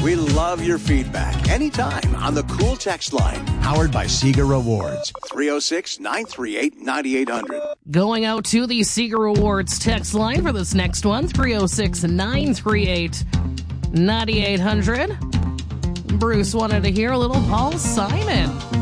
We love your feedback anytime on the Cool Text line, powered by Sega Rewards. 306-938-9800. Going out to the Sega Rewards text line for this next one, 306-938-9800. Bruce wanted to hear a little Paul Simon.